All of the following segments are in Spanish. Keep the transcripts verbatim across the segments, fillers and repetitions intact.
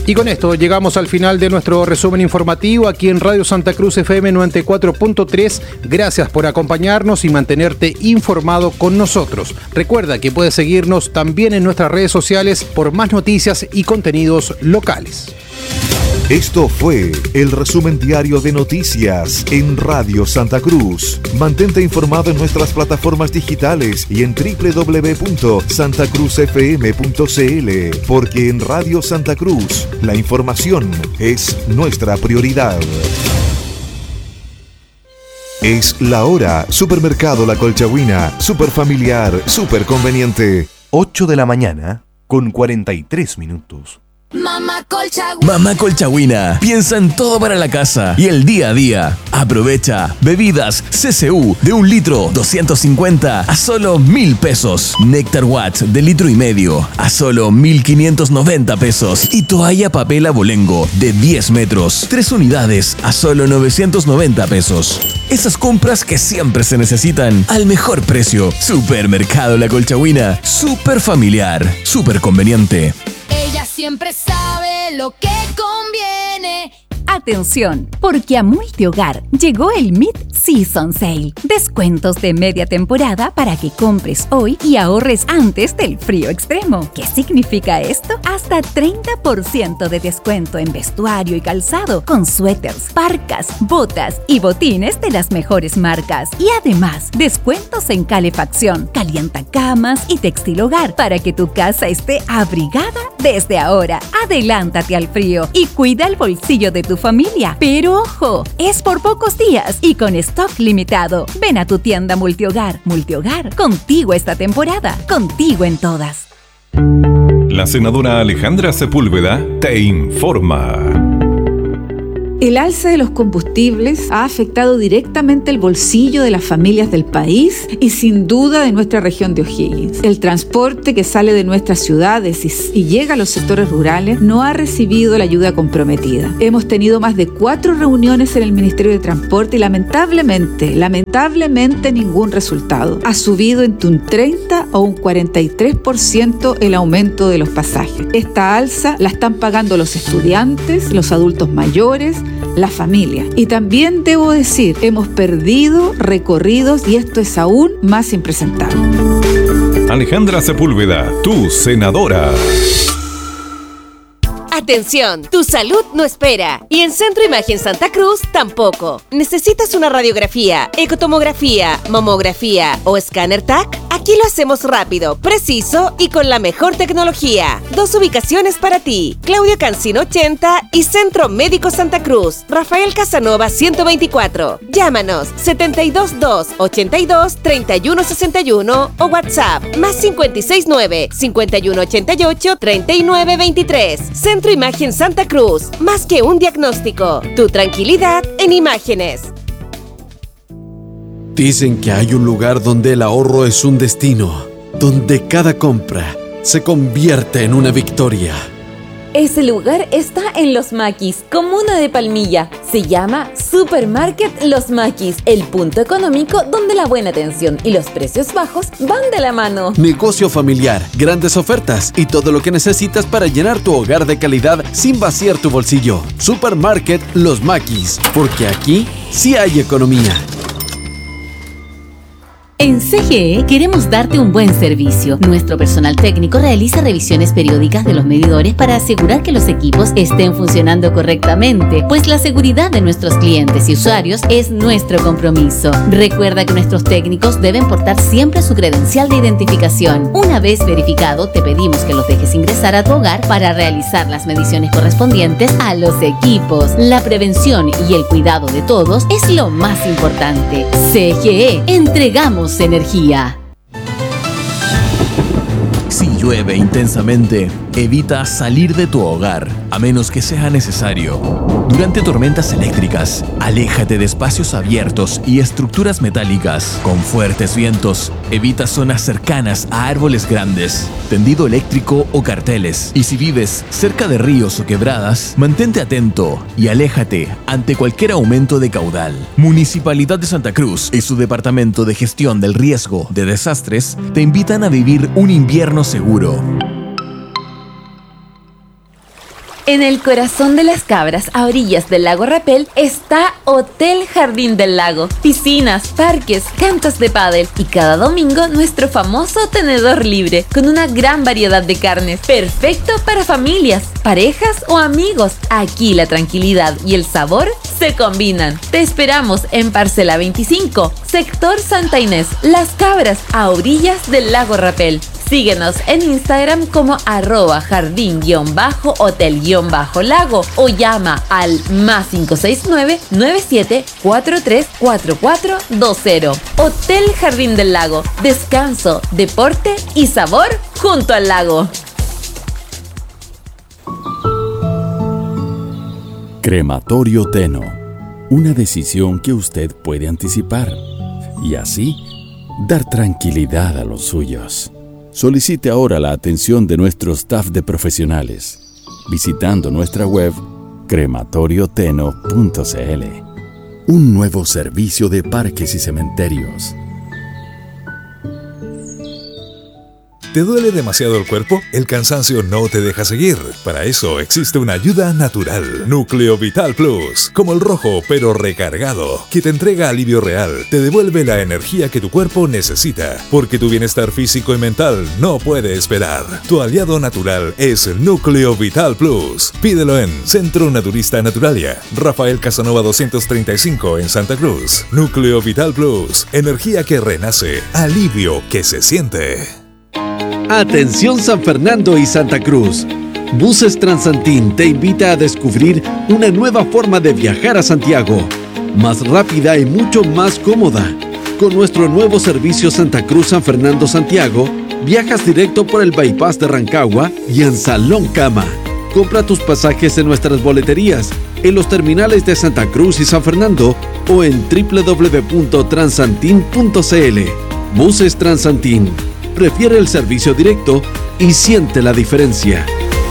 Y con esto llegamos al final de nuestro resumen informativo aquí en Radio Santa Cruz F M noventa y cuatro punto tres. Gracias por acompañarnos y mantenerte informado con nosotros. Recuerda que puedes seguirnos también en nuestras redes sociales por más noticias y contenidos locales. Esto fue el resumen diario de noticias en Radio Santa Cruz. Mantente informado en nuestras plataformas digitales y en doble u doble u doble u punto santa cruz f m punto c l, porque en Radio Santa Cruz la información es nuestra prioridad. Es la hora. Supermercado La Colchagüina. Super familiar, super conveniente. ocho de la mañana con cuarenta y tres minutos. Mamá Colchagüina. Mamá Colchagüina piensa en todo para la casa y el día a día. Aprovecha bebidas C C U de un litro doscientos cincuenta a solo mil pesos. Néctar Watts de litro y medio a solo mil quinientos noventa pesos. Y toalla papel abolengo de diez metros, tres unidades a solo novecientos noventa pesos. Esas compras que siempre se necesitan al mejor precio. Supermercado La Colchagüina. Super familiar, super conveniente. Ella siempre sabe lo que conviene. Atención, porque a Multihogar llegó el Mid-Season Sale. Descuentos de media temporada para que compres hoy y ahorres antes del frío extremo. ¿Qué significa esto? Hasta treinta por ciento de descuento en vestuario y calzado, con suéteres, parcas, botas y botines de las mejores marcas. Y además, descuentos en calefacción, calientacamas y textil hogar para que tu casa esté abrigada desde ahora. Adelántate al frío y cuida el bolsillo de tu familia. Pero ojo, es por pocos días y con stock limitado. Ven a tu tienda Multihogar. Multihogar, contigo esta temporada, contigo en todas. La senadora Alejandra Sepúlveda te informa. El alza de los combustibles ha afectado directamente el bolsillo de las familias del país y sin duda de nuestra región de O'Higgins. El transporte que sale de nuestras ciudades y, y llega a los sectores rurales no ha recibido la ayuda comprometida. Hemos tenido más de cuatro reuniones en el Ministerio de Transporte y lamentablemente, lamentablemente ningún resultado. Ha subido entre un treinta o un cuarenta y tres por ciento el aumento de los pasajes. Esta alza la están pagando los estudiantes, los adultos mayores, la familia. Y también debo decir, hemos perdido recorridos y esto es aún más impresentable. Alejandra Sepúlveda, tu senadora. Atención, tu salud no espera. Y en Centro Imagen Santa Cruz tampoco. ¿Necesitas una radiografía, ecotomografía, mamografía o escáner T A C? Aquí lo hacemos rápido, preciso y con la mejor tecnología. Dos ubicaciones para ti. Claudio Cancino ochenta y Centro Médico Santa Cruz. Rafael Casanova ciento veinticuatro. Llámanos setenta y dos dos, ochenta y dos, treinta y uno sesenta y uno o WhatsApp más cincuenta y seis nueve, cincuenta y uno ochenta y ocho, treinta y nueve veintitrés. Centro Imagen Santa Cruz. Más que un diagnóstico. Tu tranquilidad en imágenes. Dicen que hay un lugar donde el ahorro es un destino, donde cada compra se convierte en una victoria. Ese lugar está en Los Maquis, comuna de Palmilla. Se llama Supermarket Los Maquis, el punto económico donde la buena atención y los precios bajos van de la mano. Negocio familiar, grandes ofertas y todo lo que necesitas para llenar tu hogar de calidad sin vaciar tu bolsillo. Supermarket Los Maquis, porque aquí sí hay economía. En C G E queremos darte un buen servicio. Nuestro personal técnico realiza revisiones periódicas de los medidores para asegurar que los equipos estén funcionando correctamente, pues la seguridad de nuestros clientes y usuarios es nuestro compromiso. Recuerda que nuestros técnicos deben portar siempre su credencial de identificación. Una vez verificado, te pedimos que los dejes ingresar a tu hogar para realizar las mediciones correspondientes a los equipos. La prevención y el cuidado de todos es lo más importante. C G E, entregamos energía. Si llueve intensamente, evita salir de tu hogar, a menos que sea necesario. Durante tormentas eléctricas, aléjate de espacios abiertos y estructuras metálicas. Con fuertes vientos, evita zonas cercanas a árboles grandes, tendido eléctrico o carteles. Y si vives cerca de ríos o quebradas, mantente atento y aléjate ante cualquier aumento de caudal. Municipalidad de Santa Cruz y su Departamento de Gestión del Riesgo de Desastres te invitan a vivir un invierno seguro. En el corazón de las Cabras, a orillas del lago Rapel, está Hotel Jardín del Lago. Piscinas, parques, canchas de pádel y cada domingo nuestro famoso tenedor libre con una gran variedad de carnes. Perfecto para familias, parejas o amigos. Aquí la tranquilidad y el sabor se combinan. Te esperamos en Parcela veinticinco, sector Santa Inés, Las Cabras, a orillas del lago Rapel. Síguenos en Instagram como arroba jardín-hotel-lago o llama al más cinco seis nueve, nueve siete cuatro tres cuatro cuatro dos cero. Hotel Jardín del Lago. Descanso, deporte y sabor junto al lago. Crematorio Teno. Una decisión que usted puede anticipar y así dar tranquilidad a los suyos. Solicite ahora la atención de nuestro staff de profesionales visitando nuestra web crematorio teno punto c l. Un nuevo servicio de parques y cementerios. ¿Te duele demasiado el cuerpo? El cansancio no te deja seguir. Para eso existe una ayuda natural. Núcleo Vital Plus. Como el rojo, pero recargado. Que te entrega alivio real. Te devuelve la energía que tu cuerpo necesita. Porque tu bienestar físico y mental no puede esperar. Tu aliado natural es el Núcleo Vital Plus. Pídelo en Centro Naturista Naturalia. Rafael Casanova doscientos treinta y cinco en Santa Cruz. Núcleo Vital Plus. Energía que renace. Alivio que se siente. Atención San Fernando y Santa Cruz. Buses Transantín te invita a descubrir una nueva forma de viajar a Santiago, más rápida y mucho más cómoda. Con nuestro nuevo servicio Santa Cruz San Fernando Santiago, viajas directo por el bypass de Rancagua y en Salón Cama. Compra tus pasajes en nuestras boleterías, en los terminales de Santa Cruz y San Fernando o en doble u doble u doble u punto transantin punto c l. Buses Transantín. Prefiere el servicio directo y siente la diferencia.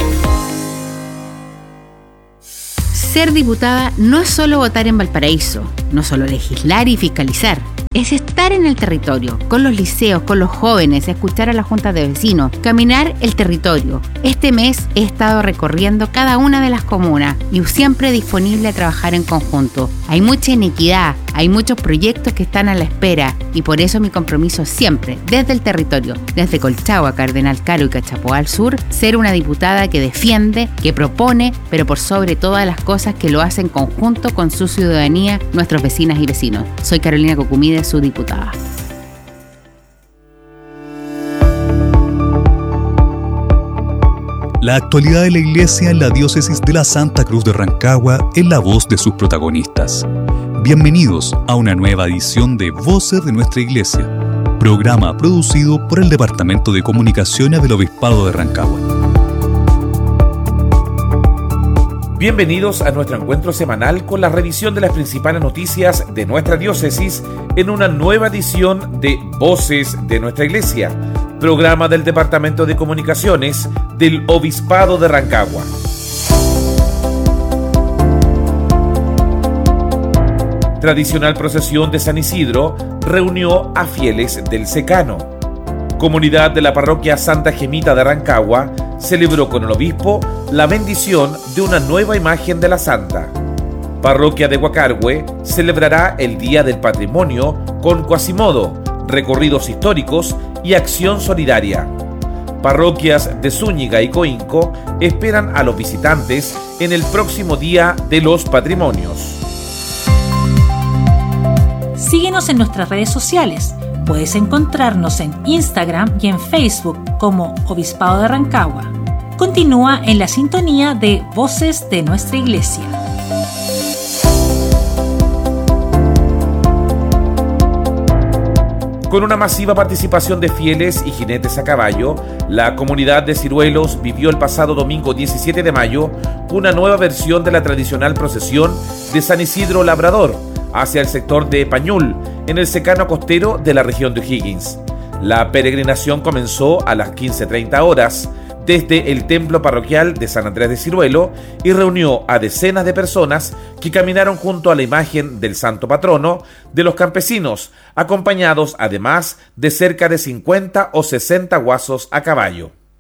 Ser diputada no es solo votar en Valparaíso, no solo legislar y fiscalizar. Es estar en el territorio, con los liceos, con los jóvenes, escuchar a la junta de vecinos, caminar el territorio. Este mes he estado recorriendo cada una de las comunas y siempre disponible a trabajar en conjunto. Hay mucha inequidad, hay muchos proyectos que están a la espera y por eso mi compromiso siempre, desde el territorio, desde Colchagua, Cardenal Caro y Cachapoal al sur, ser una diputada que defiende, que propone, pero por sobre todas las cosas que lo hace en conjunto con su ciudadanía, nuestros vecinas y vecinos. Soy Carolina Cocumide, su diputada. La actualidad de la Iglesia en la diócesis de la Santa Cruz de Rancagua en la voz de sus protagonistas. Bienvenidos a una nueva edición de Voces de Nuestra Iglesia, programa producido por el Departamento de Comunicaciones del Obispado de Rancagua. Bienvenidos a nuestro encuentro semanal con la revisión de las principales noticias de nuestra diócesis en una nueva edición de Voces de Nuestra Iglesia, programa del Departamento de Comunicaciones del Obispado de Rancagua. Tradicional procesión de San Isidro reunió a fieles del secano. Comunidad de la parroquia Santa Gemita de Rancagua celebró con el obispo la bendición de una nueva imagen de la santa. Parroquia de Huacarhue celebrará el Día del Patrimonio con Quasimodo, recorridos históricos y acción solidaria. Parroquias de Zúñiga y Coinco esperan a los visitantes en el próximo Día de los Patrimonios. Síguenos en nuestras redes sociales. Puedes encontrarnos en Instagram y en Facebook como Obispado de Rancagua. Continúa en la sintonía de Voces de Nuestra Iglesia. Con una masiva participación de fieles y jinetes a caballo, la comunidad de Ciruelos vivió el pasado domingo diecisiete de mayo una nueva versión de la tradicional procesión de San Isidro Labrador hacia el sector de Pañul, en el secano costero de la región de O'Higgins. La peregrinación comenzó a las quince treinta horas desde el templo parroquial de San Andrés de Ciruelo y reunió a decenas de personas que caminaron junto a la imagen del santo patrono de los campesinos, acompañados además de cerca de cincuenta o sesenta guasos a caballo.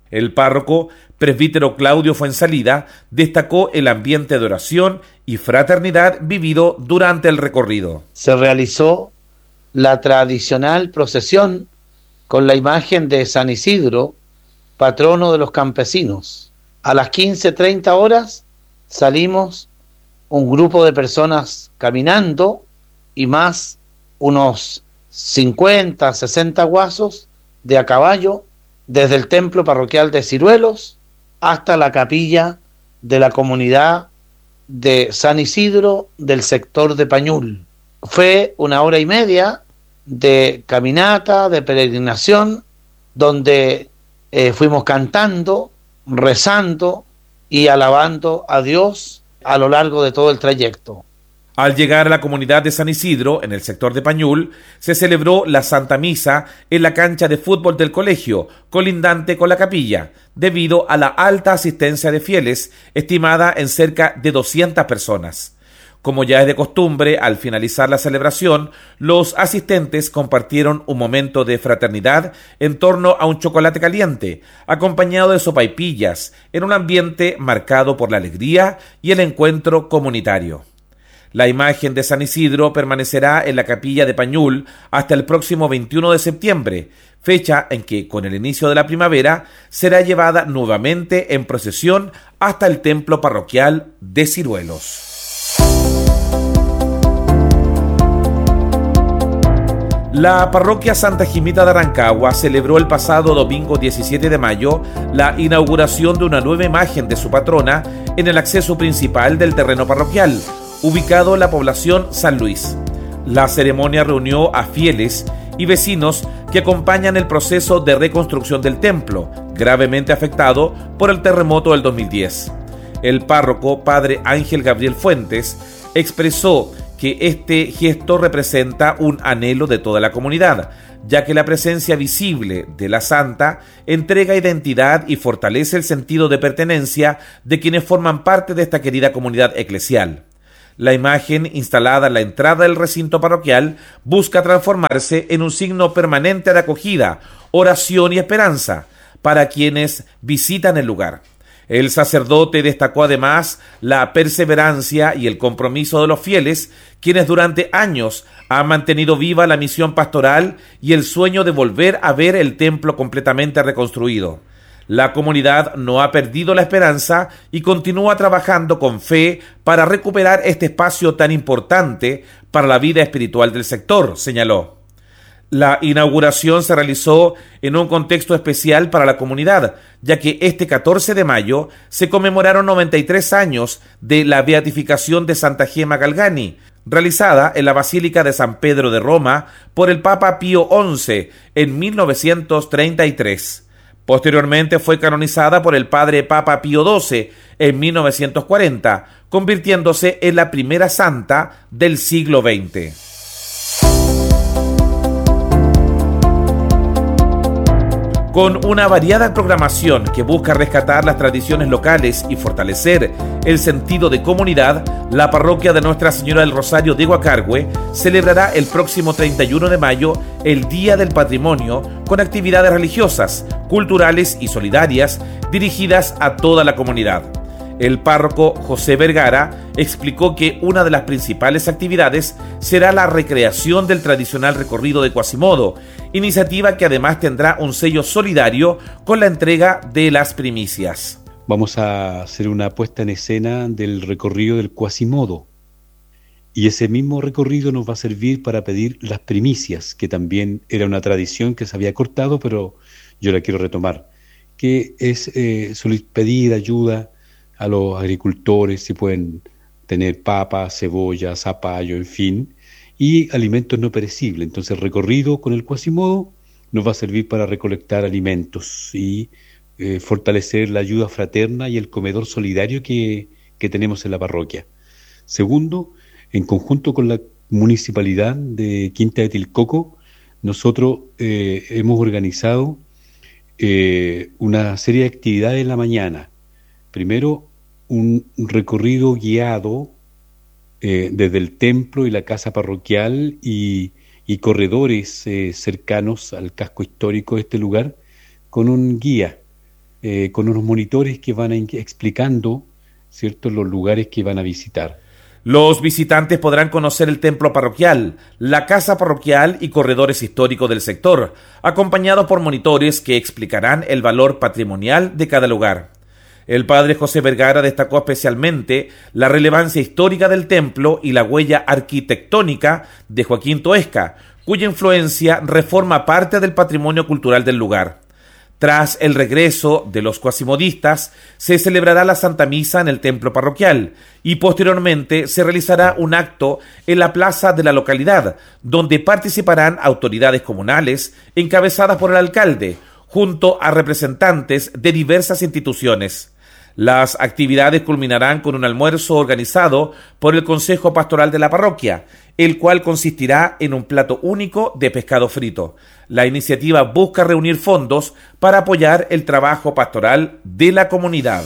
El párroco, presbítero Claudio Fuensalida, destacó el ambiente de oración y fraternidad vivido durante el recorrido. Se realizó la tradicional procesión con la imagen de San Isidro, patrono de los campesinos. A las quince treinta horas salimos un grupo de personas caminando y más unos cincuenta, sesenta guasos de a caballo desde el templo parroquial de Ciruelos hasta la capilla de la comunidad de San Isidro del sector de Pañul. Fue una hora y media de caminata, de peregrinación, donde eh, fuimos cantando, rezando y alabando a Dios a lo largo de todo el trayecto. Al llegar a la comunidad de San Isidro, en el sector de Pañul, se celebró la Santa Misa en la cancha de fútbol del colegio, colindante con la capilla, debido a la alta asistencia de fieles, estimada en cerca de doscientas personas. Como ya es de costumbre, al finalizar la celebración, los asistentes compartieron un momento de fraternidad en torno a un chocolate caliente, acompañado de sopaipillas, en un ambiente marcado por la alegría y el encuentro comunitario. La imagen de San Isidro permanecerá en la capilla de Pañul hasta el próximo veintiuno de septiembre, fecha en que, con el inicio de la primavera, será llevada nuevamente en procesión hasta el templo parroquial de Ciruelos. La parroquia Santa Jimita de Rancagua celebró el pasado domingo diecisiete de mayo la inauguración de una nueva imagen de su patrona en el acceso principal del terreno parroquial, ubicado en la población San Luis. La ceremonia reunió a fieles y vecinos que acompañan el proceso de reconstrucción del templo, gravemente afectado por el terremoto del dos mil diez. El párroco, padre Ángel Gabriel Fuentes, expresó que este gesto representa un anhelo de toda la comunidad, ya que la presencia visible de la santa entrega identidad y fortalece el sentido de pertenencia de quienes forman parte de esta querida comunidad eclesial. La imagen, instalada en la entrada del recinto parroquial, busca transformarse en un signo permanente de acogida, oración y esperanza para quienes visitan el lugar. El sacerdote destacó además la perseverancia y el compromiso de los fieles, quienes durante años han mantenido viva la misión pastoral y el sueño de volver a ver el templo completamente reconstruido. La comunidad no ha perdido la esperanza y continúa trabajando con fe para recuperar este espacio tan importante para la vida espiritual del sector, señaló. La inauguración se realizó en un contexto especial para la comunidad, ya que este catorce de mayo se conmemoraron noventa y tres años de la beatificación de Santa Gema Galgani, realizada en la Basílica de San Pedro de Roma por el Papa Pío once en mil novecientos treinta y tres. Posteriormente fue canonizada por el Padre Papa Pío doce en mil novecientos cuarenta, convirtiéndose en la primera santa del siglo veinte. Con una variada programación que busca rescatar las tradiciones locales y fortalecer el sentido de comunidad, la parroquia de Nuestra Señora del Rosario de Guacargüe celebrará el próximo treinta y uno de mayo el Día del Patrimonio con actividades religiosas, culturales y solidarias dirigidas a toda la comunidad. El párroco José Vergara explicó que una de las principales actividades será la recreación del tradicional recorrido de Quasimodo, iniciativa que además tendrá un sello solidario con la entrega de las primicias. Vamos a hacer una puesta en escena del recorrido del Quasimodo, y ese mismo recorrido nos va a servir para pedir las primicias, que también era una tradición que se había cortado, pero yo la quiero retomar, que es eh, pedir ayuda a los agricultores, si pueden tener papas, cebolla, zapallo, en fin, y alimentos no perecibles. Entonces el recorrido con el Quasimodo nos va a servir para recolectar alimentos y eh, fortalecer la ayuda fraterna y el comedor solidario que, que tenemos en la parroquia. Segundo, en conjunto con la municipalidad de Quinta de Tilcoco, nosotros eh, hemos organizado eh, una serie de actividades en la mañana. Primero, un recorrido guiado eh, desde el templo y la casa parroquial y, y corredores eh, cercanos al casco histórico de este lugar, con un guía eh, con unos monitores que van a in- explicando, ¿cierto?, los lugares que van a visitar. Los visitantes podrán conocer el templo parroquial, la casa parroquial y corredores históricos del sector, acompañados por monitores que explicarán el valor patrimonial de cada lugar. El padre José Vergara destacó especialmente la relevancia histórica del templo y la huella arquitectónica de Joaquín Toesca, cuya influencia reforma parte del patrimonio cultural del lugar. Tras el regreso de los cuasimodistas, se celebrará la Santa Misa en el templo parroquial y posteriormente se realizará un acto en la plaza de la localidad, donde participarán autoridades comunales encabezadas por el alcalde, junto a representantes de diversas instituciones. Las actividades culminarán con un almuerzo organizado por el Consejo Pastoral de la parroquia, el cual consistirá en un plato único de pescado frito. La iniciativa busca reunir fondos para apoyar el trabajo pastoral de la comunidad.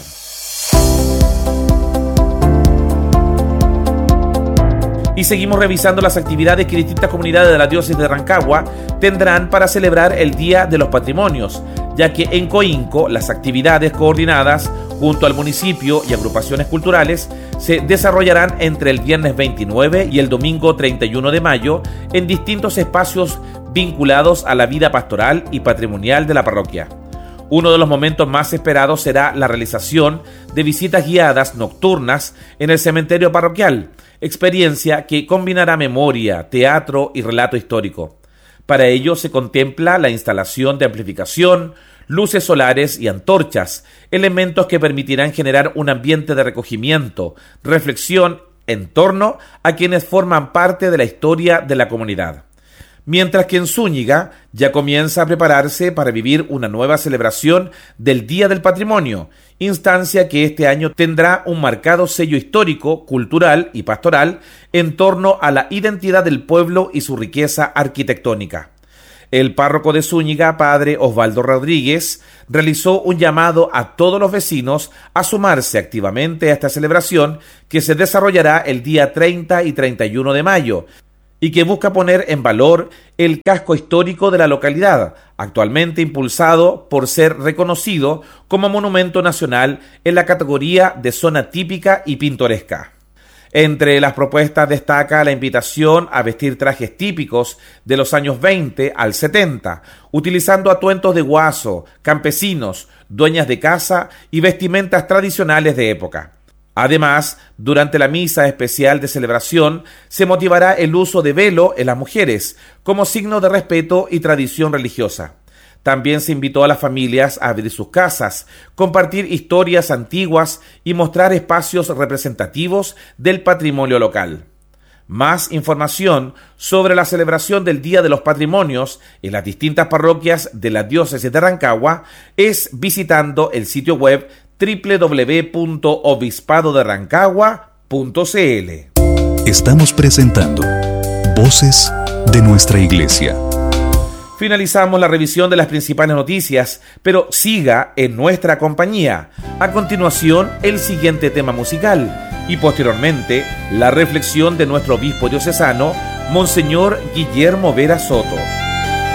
Y seguimos revisando las actividades que distintas comunidades de la diócesis de Rancagua tendrán para celebrar el Día de los Patrimonios, ya que en Coinco las actividades coordinadas junto al municipio y agrupaciones culturales se desarrollarán entre el viernes veintinueve y el domingo treinta y uno de mayo en distintos espacios vinculados a la vida pastoral y patrimonial de la parroquia. Uno de los momentos más esperados será la realización de visitas guiadas nocturnas en el cementerio parroquial, experiencia que combinará memoria, teatro y relato histórico. Para ello se contempla la instalación de amplificación, luces solares y antorchas, elementos que permitirán generar un ambiente de recogimiento, reflexión en torno a quienes forman parte de la historia de la comunidad. Mientras que en Zúñiga ya comienza a prepararse para vivir una nueva celebración del Día del Patrimonio, instancia que este año tendrá un marcado sello histórico, cultural y pastoral en torno a la identidad del pueblo y su riqueza arquitectónica. El párroco de Zúñiga, padre Osvaldo Rodríguez, realizó un llamado a todos los vecinos a sumarse activamente a esta celebración que se desarrollará el día treinta y treinta y uno de mayo y que busca poner en valor el casco histórico de la localidad, actualmente impulsado por ser reconocido como monumento nacional en la categoría de zona típica y pintoresca. Entre las propuestas destaca la invitación a vestir trajes típicos de los años veinte al setenta, utilizando atuendos de guaso, campesinos, dueñas de casa y vestimentas tradicionales de época. Además, durante la misa especial de celebración se motivará el uso de velo en las mujeres como signo de respeto y tradición religiosa. También se invitó a las familias a abrir sus casas, compartir historias antiguas y mostrar espacios representativos del patrimonio local. Más información sobre la celebración del Día de los Patrimonios en las distintas parroquias de la diócesis de Rancagua es visitando el sitio web doble u doble u doble u punto obispado de rancagua punto c l. Estamos presentando Voces de nuestra Iglesia. Finalizamos la revisión de las principales noticias, pero siga en nuestra compañía. A continuación, el siguiente tema musical y posteriormente la reflexión de nuestro obispo diocesano, Monseñor Guillermo Vera Soto.